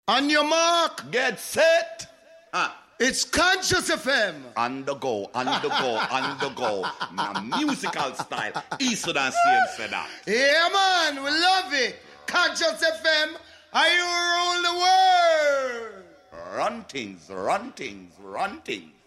On your mark. Get set. It's Conscious FM. On the go, on the go, on the go. My musical style. Eastern and CM said that. Yeah, man. We love it. Conscious FM. Are you rule the world? Run things, run things, run things.